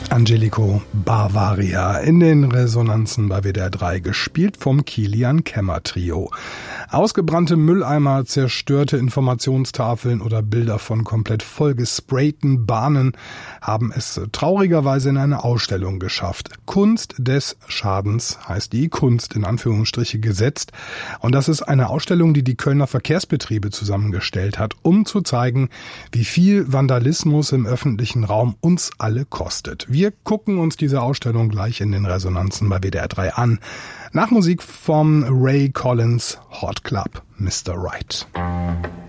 Angelico Bavaria in den Resonanzen bei WDR 3, gespielt vom Kilian Kämmer Trio. Ausgebrannte Mülleimer, zerstörte Informationstafeln oder Bilder von komplett vollgesprayten Bahnen haben es traurigerweise in eine Ausstellung geschafft. Kunst des Schadens heißt die, Kunst in Anführungsstriche gesetzt. Und das ist eine Ausstellung, die die Kölner Verkehrsbetriebe zusammengestellt hat, um zu zeigen, wie viel Vandalismus im öffentlichen Raum uns alle kostet. Wir gucken uns diese Ausstellung gleich in den Resonanzen bei WDR 3 an. Nach Musik vom Ray Collins Hot Club, Mr. Right.